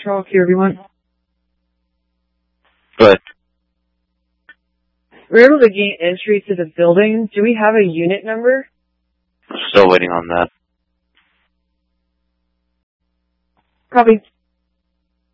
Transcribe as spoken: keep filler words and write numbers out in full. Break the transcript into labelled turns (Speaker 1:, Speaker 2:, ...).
Speaker 1: Patrol, Q everyone.
Speaker 2: Good.
Speaker 1: We're able to gain entry to the building. Do we have a unit number?
Speaker 2: Still waiting on that.
Speaker 1: Copy.